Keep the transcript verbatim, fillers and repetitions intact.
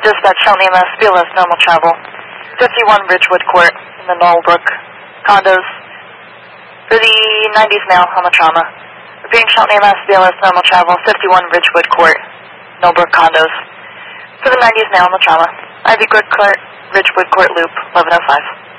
Dispatch, Shelton E M S, B L S, normal travel. fifty-one Ridgewood Court in the Knollbrook condos. For the nineties mail on the trauma. Repeating, Shelton E M S, B L S, normal travel, fifty-one Ridgewood Court, Knollbrook condos. For the nineties mail on the trauma. Ivy Court, Ridgewood Court Loop, eleven oh five.